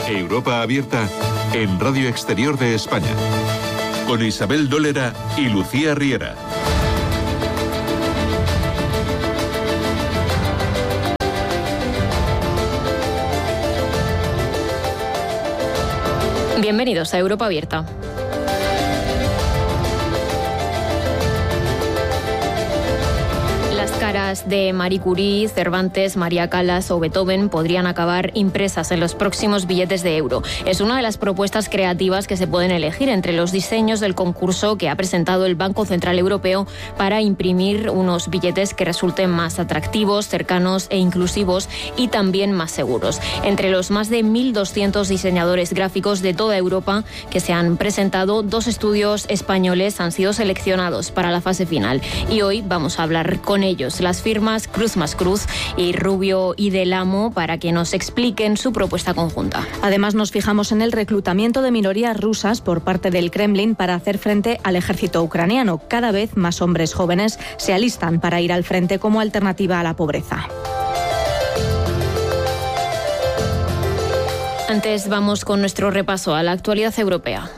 Europa Abierta en Radio Exterior de España. Con Isabel Dólera y Lucía Riera. Bienvenidos a Europa Abierta. Las caras de Marie Curie, Cervantes, María Callas o Beethoven podrían acabar impresas en los próximos billetes de euro. Es una de las propuestas creativas que se pueden elegir entre los diseños del concurso que ha presentado el Banco Central Europeo para imprimir unos billetes que resulten más atractivos, cercanos e inclusivos y también más seguros. Entre los más de 1.200 diseñadores gráficos de toda Europa que se han presentado, 2 estudios españoles han sido seleccionados para la fase final y hoy vamos a hablar con ellos, las firmas Cruz más Cruz y Rubio y Del Amo, para que nos expliquen su propuesta conjunta. Además, nos fijamos en el reclutamiento de minorías rusas por parte del Kremlin para hacer frente al ejército ucraniano. Cada vez más hombres jóvenes se alistan para ir al frente como alternativa a la pobreza. Antes vamos con nuestro repaso a la actualidad europea.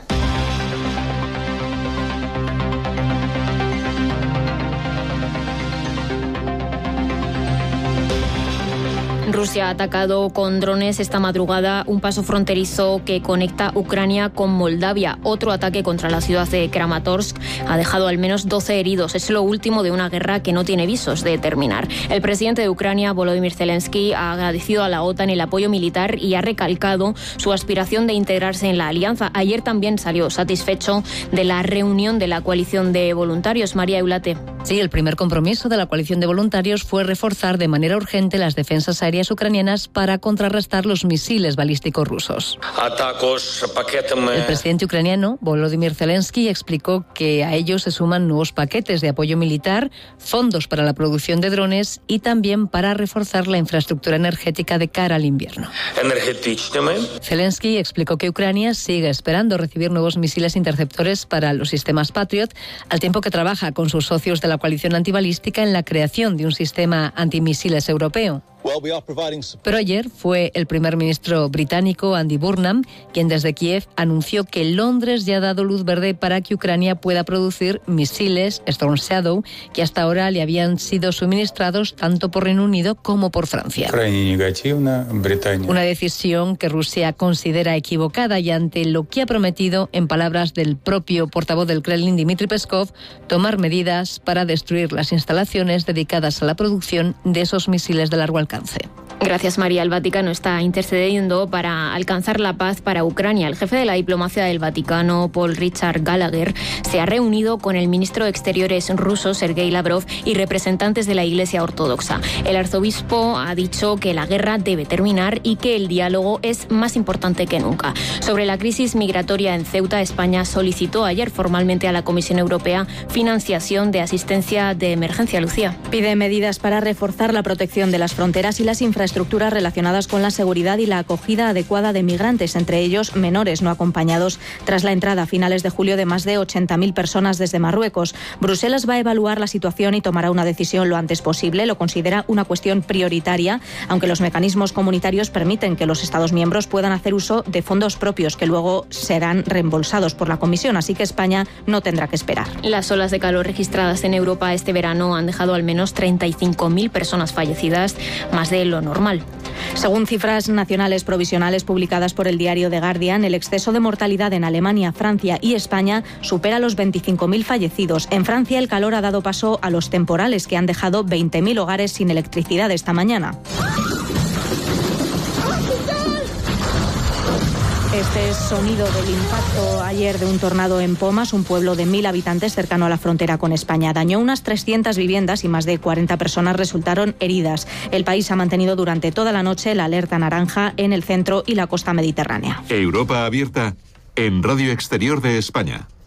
Rusia ha atacado con drones esta madrugada un paso fronterizo que conecta Ucrania con Moldavia. Otro ataque contra la ciudad de Kramatorsk ha dejado al menos 12 heridos. Es lo último de una guerra que no tiene visos de terminar. El presidente de Ucrania, Volodymyr Zelensky, ha agradecido a la OTAN el apoyo militar y ha recalcado su aspiración de integrarse en la alianza. Ayer también salió satisfecho de la reunión de la coalición de voluntarios. María Eulate. Sí, el primer compromiso de la coalición de voluntarios fue reforzar de manera urgente las defensas aéreas ucranianas para contrarrestar los misiles balísticos rusos. El presidente ucraniano, Volodymyr Zelensky, explicó que a ellos se suman nuevos paquetes de apoyo militar, fondos para la producción de drones y también para reforzar la infraestructura energética de cara al invierno. Zelensky explicó que Ucrania sigue esperando recibir nuevos misiles interceptores para los sistemas Patriot, al tiempo que trabaja con sus socios de la coalición antibalística en la creación de un sistema antimisiles europeo. Pero ayer fue el primer ministro británico Andy Burnham quien desde Kiev anunció que Londres ya ha dado luz verde para que Ucrania pueda producir misiles Storm Shadow que hasta ahora le habían sido suministrados tanto por Reino Unido como por Francia. Una decisión que Rusia considera equivocada y ante lo que ha prometido, en palabras del propio portavoz del Kremlin, Dmitry Peskov, tomar medidas para destruir las instalaciones dedicadas a la producción de esos misiles de largo alcance. Gracias, María. El Vaticano está intercediendo para alcanzar la paz para Ucrania. El jefe de la diplomacia del Vaticano, Paul Richard Gallagher, se ha reunido con el ministro de Exteriores ruso, Sergei Lavrov, y representantes de la Iglesia Ortodoxa. El arzobispo ha dicho que la guerra debe terminar y que el diálogo es más importante que nunca. Sobre la crisis migratoria en Ceuta, España solicitó ayer formalmente a la Comisión Europea financiación de asistencia de emergencia. Lucía. Pide medidas para reforzar la protección de las fronteras y las infraestructuras relacionadas con la seguridad y la acogida adecuada de migrantes, entre ellos menores no acompañados, tras la entrada a finales de julio de más de 80.000 personas desde Marruecos. Bruselas va a evaluar la situación y tomará una decisión lo antes posible. Lo considera una cuestión prioritaria, aunque los mecanismos comunitarios permiten que los Estados miembros puedan hacer uso de fondos propios que luego serán reembolsados por la Comisión, así que España no tendrá que esperar. Las olas de calor registradas en Europa este verano han dejado al menos 35.000 personas fallecidas, más de lo normal. Según cifras nacionales provisionales publicadas por el diario The Guardian, el exceso de mortalidad en Alemania, Francia y España supera los 25.000 fallecidos. En Francia, el calor ha dado paso a los temporales que han dejado 20.000 hogares sin electricidad esta mañana. Este es sonido del impacto ayer de un tornado en Pomas, un pueblo de 1.000 habitantes cercano a la frontera con España. Dañó unas 300 viviendas y más de 40 personas resultaron heridas. El país ha mantenido durante toda la noche la alerta naranja en el centro y la costa mediterránea. Europa Abierta en Radio Exterior de España.